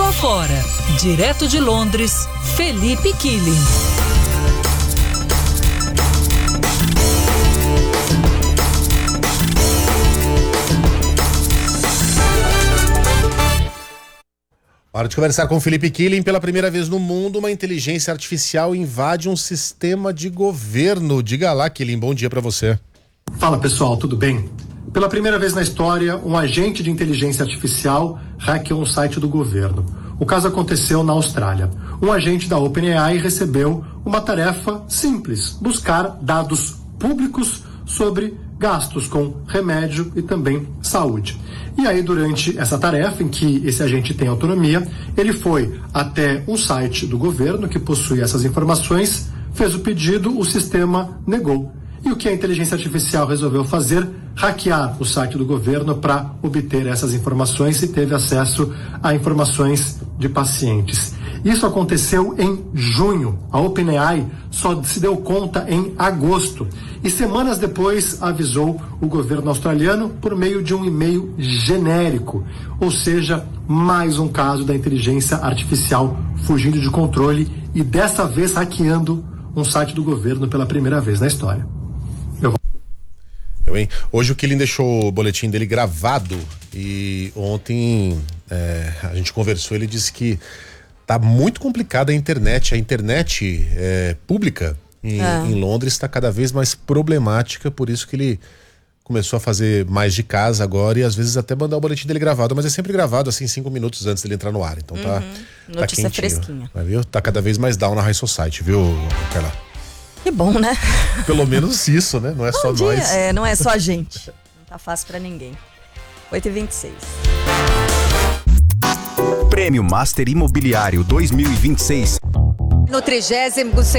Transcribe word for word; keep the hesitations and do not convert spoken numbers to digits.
afora. Direto de Londres, Felipe Killing. Hora de conversar com o Felipe Killing. Pela primeira vez no mundo, uma inteligência artificial invade um sistema de governo. Diga lá, Killing, bom dia para você. Fala pessoal, tudo bem? Pela primeira vez na história, um agente de inteligência artificial hackeou um site do governo. O caso aconteceu na Austrália. Um agente da OpenAI recebeu uma tarefa simples: buscar dados públicos sobre gastos com remédio e também saúde. E aí, durante essa tarefa, em que esse agente tem autonomia, ele foi até um site do governo que possui essas informações, fez o pedido, o sistema negou. E o que a inteligência artificial resolveu fazer? Hackear o site do governo para obter essas informações e teve acesso a informações de pacientes. Isso aconteceu em junho. A OpenAI só se deu conta em agosto. E semanas depois avisou o governo australiano por meio de um e-mail genérico. Ou seja, mais um caso da inteligência artificial fugindo de controle e dessa vez hackeando um site do governo pela primeira vez na história. Eu... Eu, hein? Hoje o Killing deixou o boletim dele gravado e ontem é, a gente conversou, ele disse que tá muito complicada a internet. A internet é, pública em, é. em Londres está cada vez mais problemática, por isso que ele começou a fazer mais de casa agora e às vezes até mandar o boletim dele gravado, mas é sempre gravado assim cinco minutos antes dele entrar no ar. Então tá, uhum. tá Notícia quentinho, fresquinha. Viu? Tá cada vez mais down na High Society, viu, Carla? Que bom, né? Pelo menos isso, né? Não é bom só dia. nós. É, não é só a gente. Não tá fácil pra ninguém. oito e vinte e seis. Prêmio Master Imobiliário dois mil e vinte e seis. No trigésimo